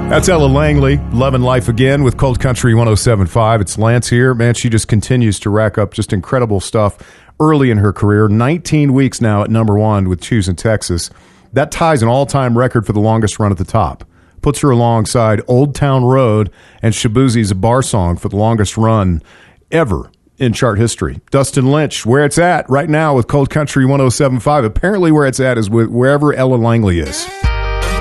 That's Ella Langley, Lovin' Life Again with Cold Country 107.5. It's Lance here. Man, she just continues to rack up just incredible stuff early in her career. 19 weeks now at number one with Choosing Texas. That ties an all-time record for the longest run at the top. Puts her alongside Old Town Road and Shaboozie's Bar Song for the longest run ever in chart history. Dustin Lynch, where it's at right now with Cold Country 107.5. Apparently where it's at is wherever Ella Langley is.